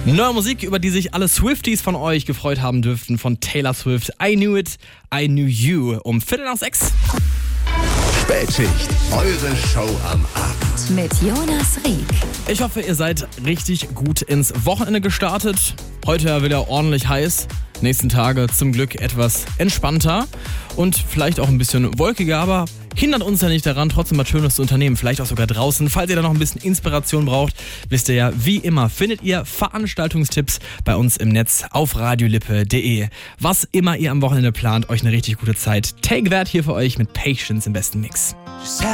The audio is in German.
Neue Musik, über die sich alle Swifties von euch gefreut haben dürften, von Taylor Swift. I Knew It, I Knew You. Um 5:45. Spätschicht, eure Show am Abend. Mit Jonas Rieck. Ich hoffe, ihr seid richtig gut ins Wochenende gestartet. Heute ja wieder ordentlich heiß. Nächsten Tage zum Glück etwas entspannter und vielleicht auch ein bisschen wolkiger, aber hindert uns ja nicht daran, trotzdem was Schönes zu unternehmen. Vielleicht auch sogar draußen. Falls ihr da noch ein bisschen Inspiration braucht, wisst ihr ja, wie immer, findet ihr Veranstaltungstipps bei uns im Netz auf radiolippe.de. Was immer ihr am Wochenende plant, euch eine richtig gute Zeit. Take That hier für euch mit Patience im besten Mix. Just